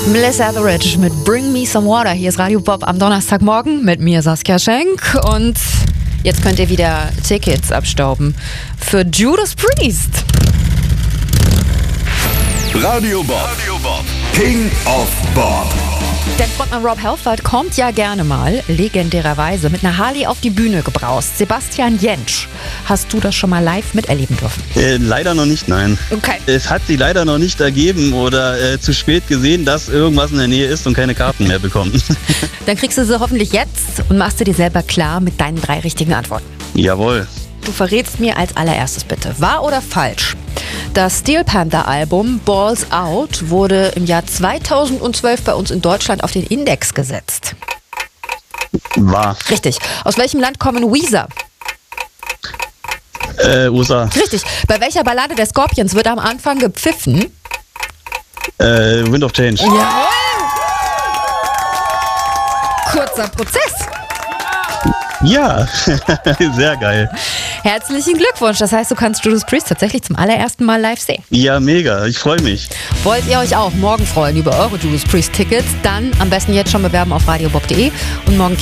Melissa Etheridge mit Bring Me Some Water. Hier ist Radio Bob am Donnerstagmorgen mit mir, Saskia Schenk. Und jetzt könnt ihr wieder Tickets abstauben für Judas Priest. Radio Bob. King of Bob. Der Frontmann Rob Halford kommt ja gerne mal, legendärerweise, mit einer Harley auf die Bühne gebraust. Sebastian Jentsch, hast du das schon mal live miterleben dürfen? Leider noch nicht, nein. Okay. Es hat sich leider noch nicht ergeben oder zu spät gesehen, dass irgendwas in der Nähe ist und keine Karten mehr bekommen. Dann kriegst du sie hoffentlich jetzt und machst du dir selber klar mit deinen 3 richtigen Antworten. Jawohl. Du verrätst mir als allererstes bitte, wahr oder falsch? Das Steel Panther Album Balls Out wurde im Jahr 2012 bei uns in Deutschland auf den Index gesetzt. Wahr. Richtig. Aus welchem Land kommen Weezer? USA. Richtig. Bei welcher Ballade der Scorpions wird am Anfang gepfiffen? Wind of Change. Jawohl! Kurzer Prozess. Ja, sehr geil. Herzlichen Glückwunsch. Das heißt, du kannst Judas Priest tatsächlich zum allerersten Mal live sehen. Ja, mega. Ich freue mich. Wollt ihr euch auch morgen freuen über eure Judas Priest Tickets? Dann am besten jetzt schon bewerben auf radiobob.de und morgen